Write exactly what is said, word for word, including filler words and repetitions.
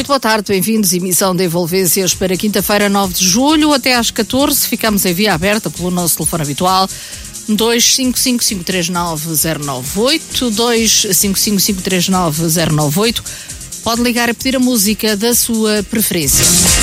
boa tarde, bem-vindos. Emissão de Envolvências para quinta-feira, nove de julho, até às catorze. Ficamos em via aberta pelo nosso telefone habitual, dois cinco cinco, cinco três nove, zero nove oito, dois cinco cinco, cinco três nove, zero nove oito. Pode ligar a pedir a música da sua preferência.